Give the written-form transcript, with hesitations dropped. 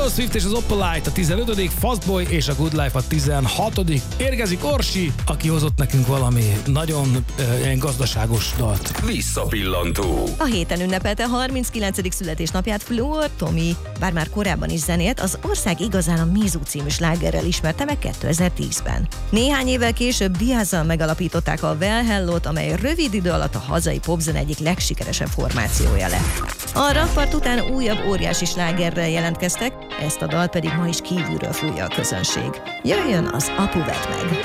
Taylor Swift és az Opalite a 15., Fastboy és a Good Life a 16. Érkezik Orsi, aki hozott nekünk valami nagyon ilyen gazdaságos dalt. Visszapillantó. A héten ünnepelte 39. születésnapját Floor Tomi, bár már korábban is zenélt, az ország igazán a Mizu című slágerrel ismerte meg 2010-ben. Néhány évvel később Diazzal megalapították a Well Hello-t, amely rövid idő alatt a hazai popzene egyik legsikeresebb formációja lett. A rakpart után újabb óriási slágerrel jelentkeztek, ezt a dalt pedig ma is kívülről fújja a közönség. Jöjjön az Apu vedd meg!